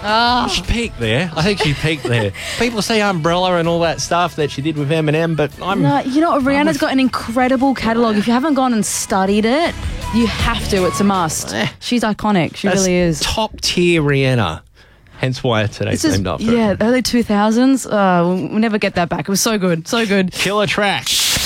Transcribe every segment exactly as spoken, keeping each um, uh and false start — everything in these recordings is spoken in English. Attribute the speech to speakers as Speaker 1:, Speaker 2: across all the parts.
Speaker 1: Oh. She peaked there. I think she peaked there. People say Umbrella and all that stuff that she did with Eminem, but I'm...
Speaker 2: No, you know what? Rihanna's got an incredible catalogue. If you haven't gone and studied it, you have to. It's a must. She's iconic. She
Speaker 1: That's
Speaker 2: really is.
Speaker 1: Top tier Rihanna. Hence why today's
Speaker 2: This is,
Speaker 1: named after
Speaker 2: yeah,
Speaker 1: her.
Speaker 2: early two thousands. Uh, we'll, we'll never get that back. It was so good. So good.
Speaker 1: Killer track.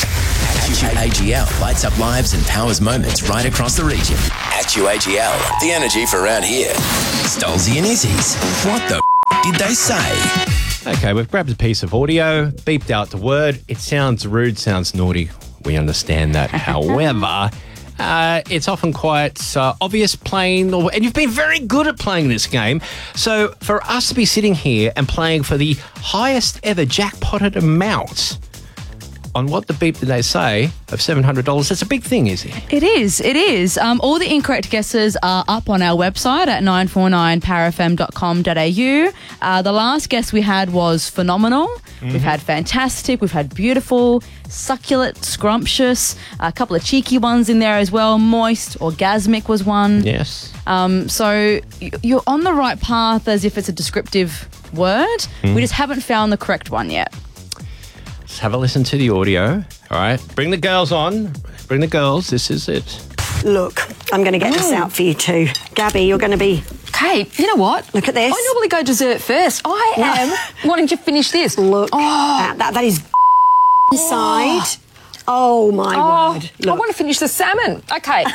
Speaker 3: A G L lights up lives and powers moments right across the region. At U A G L, the energy for around here. Stolzy and Izzy's. What the f- did they say?
Speaker 1: Okay, we've grabbed a piece of audio, beeped out the word. It sounds rude, sounds naughty. We understand that. However, uh, it's often quite uh, obvious playing, or, and you've been very good at playing this game. So for us to be sitting here and playing for the highest ever jackpotted amount on what the beep did they say of seven hundred dollars, that's a big thing, is it?
Speaker 2: It is, it is. Um, all the incorrect guesses are up on our website at nine four nine power f m dot com dot a u. Uh, the last guess we had was phenomenal. Mm-hmm. We've had fantastic, we've had beautiful, succulent, scrumptious, a couple of cheeky ones in there as well. Moist, orgasmic was one.
Speaker 1: Yes.
Speaker 2: Um, so you're on the right path as if it's a descriptive word. Mm. We just haven't found the correct one yet.
Speaker 1: Let's have a listen to the audio. All right. Bring the girls on. Bring the girls. This is it.
Speaker 4: Look, I'm going to get oh. this out for you too. Gabby, you're going to be...
Speaker 5: Kate, you know what?
Speaker 4: Look at this.
Speaker 5: I normally go dessert first. I am wanting to finish this.
Speaker 4: Look.
Speaker 5: Oh.
Speaker 4: That, that, that is inside. Oh, my
Speaker 5: oh,
Speaker 4: word.
Speaker 5: Look. I want to finish the salmon. Okay.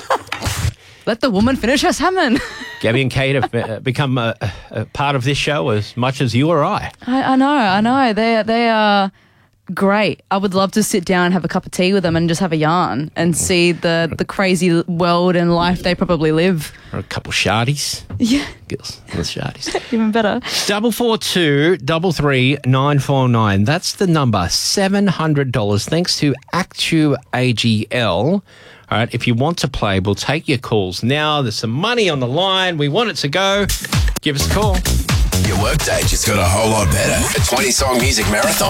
Speaker 2: Let the woman finish her salmon.
Speaker 1: Gabby and Kate have become a, a part of this show as much as you or I.
Speaker 2: I, I know, I know. They, they are... great. I would love to sit down and have a cup of tea with them and just have a yarn and see the, the crazy world and life they probably live.
Speaker 1: Or a couple shardies.
Speaker 2: Yeah.
Speaker 1: Girls, the shardies.
Speaker 2: Even better.
Speaker 1: Double four two, double three, nine four nine. That's the number. Seven hundred dollars. Thanks to Actu A G L. All right, if you want to play, we'll take your calls now. There's some money on the line. We want it to go. Give us a call.
Speaker 3: Your workday just got a whole lot better. A twenty-song music marathon.